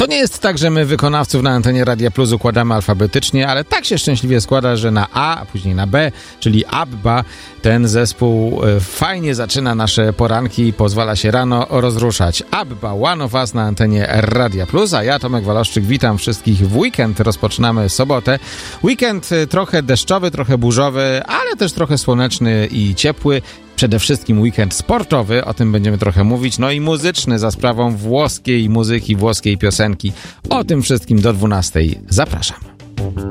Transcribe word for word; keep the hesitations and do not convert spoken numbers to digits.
To nie jest tak, że my wykonawców na antenie Radia Plus układamy alfabetycznie, ale tak się szczęśliwie składa, że na A, a później na B, czyli Abba, ten zespół fajnie zaczyna nasze poranki i pozwala się rano rozruszać. Abba, One of Us na antenie Radia Plus, a ja, Tomek Waloszczyk, witam wszystkich w weekend. Rozpoczynamy sobotę. Weekend trochę deszczowy, trochę burzowy, ale też trochę słoneczny i ciepły. Przede wszystkim weekend sportowy, o tym będziemy trochę mówić, no i muzyczny za sprawą włoskiej muzyki, włoskiej piosenki. O tym wszystkim do dwunastej zapraszam.